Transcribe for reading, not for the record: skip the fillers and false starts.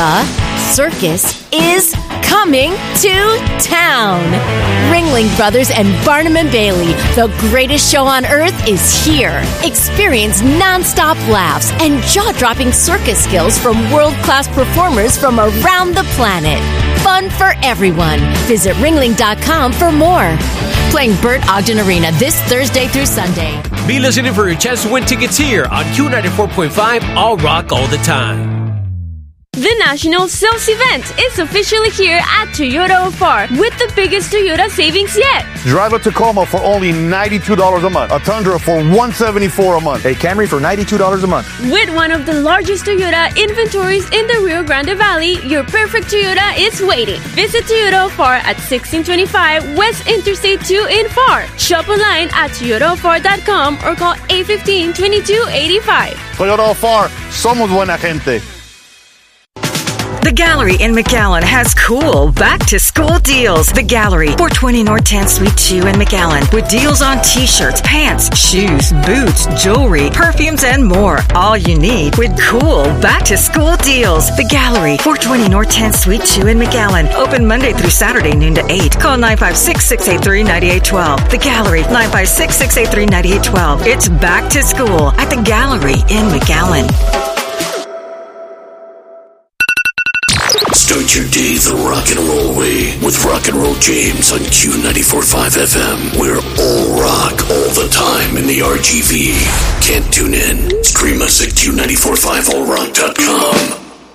The circus is coming to town. Ringling Brothers and Barnum and Bailey, the greatest show on earth, is here. Experience non-stop laughs and jaw-dropping circus skills from world-class performers from around the planet. Fun for everyone. Visit ringling.com for more. Playing Bert Ogden Arena this Thursday through Sunday. Be listening for your chance to win tickets here on Q94.5 All Rock All the Time. The National Sales Event is officially here at Toyota of Far with the biggest Toyota savings yet. Drive a Tacoma for only $92 a month. A Tundra for $174 a month. A Camry for $92 a month. With one of the largest Toyota inventories in the Rio Grande Valley, your perfect Toyota is waiting. Visit Toyota of Far at 1625 West Interstate 2 in Far. Shop online at toyotaofar.com or call 815-2285. Toyota of Far, somos buena gente. The Gallery in McAllen has cool back-to-school deals. The Gallery, 420 North 10th Suite 2 in McAllen, with deals on t-shirts, pants, shoes, boots, jewelry, perfumes, and more. All you need with cool back-to-school deals. The Gallery, 420 North 10th Suite 2 in McAllen. Open Monday through Saturday, noon to 8. Call 956-683-9812. The Gallery, 956-683-9812. It's back to school at The Gallery in McAllen. Start your day the rock and roll way with Rock and Roll James on Q94.5 FM. We're all rock all the time in the RGV. Can't tune in? Stream us at Q945allrock.com.